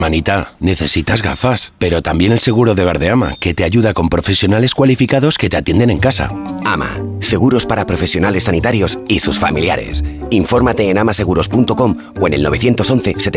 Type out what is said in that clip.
Manita, necesitas gafas, pero también el seguro de Verdeama, que te ayuda con profesionales cualificados que te atienden en casa. AMA, seguros para profesionales sanitarios y sus familiares. Infórmate en amaseguros.com o en el 911 70